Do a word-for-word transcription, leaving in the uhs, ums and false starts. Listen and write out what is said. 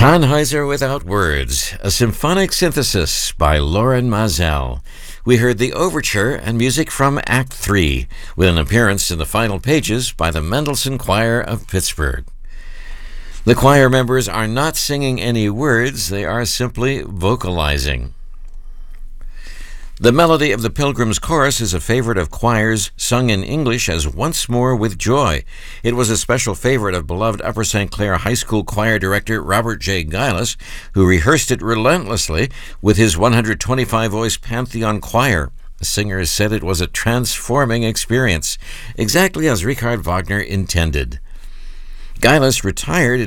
Tannhäuser Without Words, a symphonic synthesis by Loren Maazel. We heard the overture and music from Act three, with an appearance in the final pages by the Mendelssohn Choir of Pittsburgh. The choir members are not singing any words, they are simply vocalizing. The melody of the Pilgrim's Chorus is a favorite of choirs sung in English as Once More with Joy. It was a special favorite of beloved Upper Saint Clair High School choir director Robert J. Giles, who rehearsed it relentlessly with his one hundred twenty-five voice Pantheon Choir. The singer said it was a transforming experience, exactly as Richard Wagner intended. Giles retired in